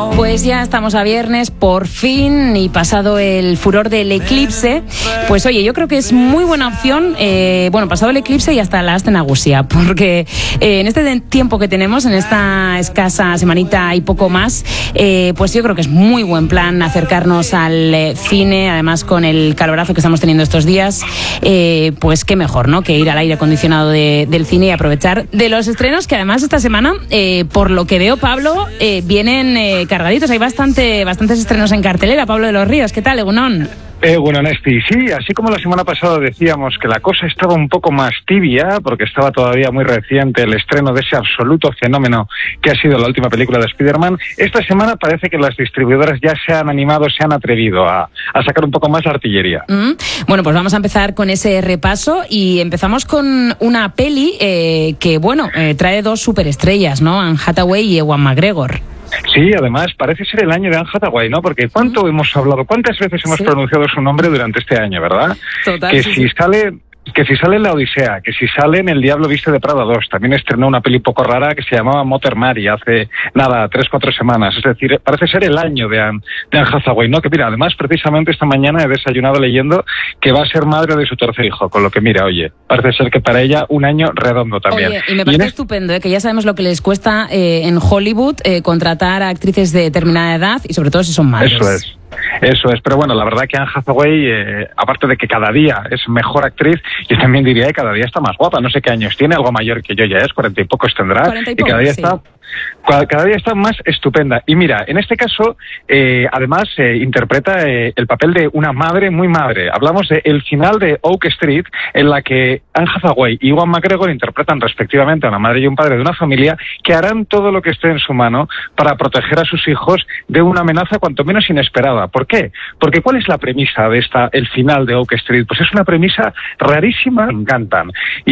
Pues ya estamos a viernes, por fin, y pasado el furor del eclipse, pues oye, yo creo que es muy buena opción, pasado el eclipse y hasta la Aste Nagusia, porque en este tiempo que tenemos, en esta escasa semanita y poco más, pues yo creo que es muy buen plan acercarnos al cine, además con el calorazo que estamos teniendo estos días, pues qué mejor, ¿no?, que ir al aire acondicionado del cine y aprovechar de los estrenos que además esta semana, por lo que veo, Pablo, vienen cargaditos. Hay bastantes estrenos en cartelera. Pablo de los Ríos, ¿qué tal, Egunon? Bueno, Nesti, sí, así como la semana pasada decíamos que la cosa estaba un poco más tibia, porque estaba todavía muy reciente el estreno de ese absoluto fenómeno que ha sido la última película de Spider-Man, esta semana parece que las distribuidoras ya se han animado, se han atrevido a sacar un poco más la artillería. Bueno, pues vamos a empezar con ese repaso y empezamos con una peli que trae dos superestrellas, ¿no? Anne Hathaway y Ewan McGregor. Sí, además parece ser el año de Anne Hathaway, ¿no? Porque cuántas veces hemos pronunciado su nombre durante este año, ¿verdad? Total. Que si sale en La Odisea, que si sale en El Diablo Viste de Prada 2, también estrenó una peli poco rara que se llamaba Mother Mary hace 3-4 semanas. Es decir, parece ser el año de Anne Hathaway, ¿no? Que mira, además precisamente esta mañana he desayunado leyendo que va a ser madre de su tercer hijo, con lo que mira, oye, parece ser que para ella un año redondo también. Oye, y me parece estupendo, que ya sabemos lo que les cuesta en Hollywood contratar a actrices de determinada edad y sobre todo si son madres. Eso es, pero bueno, la verdad que Anne Hathaway, aparte de que cada día es mejor actriz, yo también diría que cada día está más guapa. No sé qué años tiene, algo mayor que yo ya es, 40 y pocos tendrá, 40 y pocos, cada día sí. Cada día está más estupenda. Y mira, en este caso, además, interpreta el papel de una madre muy madre. Hablamos de el final de Oak Street, en la que Anne Hathaway y Ewan McGregor interpretan respectivamente a una madre y un padre de una familia que harán todo lo que esté en su mano para proteger a sus hijos de una amenaza cuanto menos inesperada. ¿Por qué? Porque ¿cuál es la premisa de el final de Oak Street? Pues es una premisa rarísima, me encantan.